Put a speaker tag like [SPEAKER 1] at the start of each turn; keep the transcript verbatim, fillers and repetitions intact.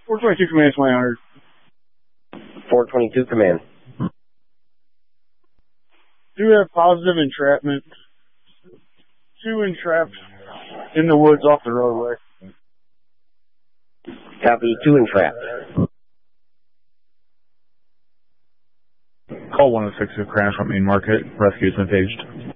[SPEAKER 1] four twenty-two command, twenty hundred.
[SPEAKER 2] four twenty-two command.
[SPEAKER 1] Do have positive entrapment. Two entrapped in the woods off the roadway.
[SPEAKER 2] Copy, two entrapped.
[SPEAKER 3] Call one oh six to crash on Main Market. Rescue is engaged.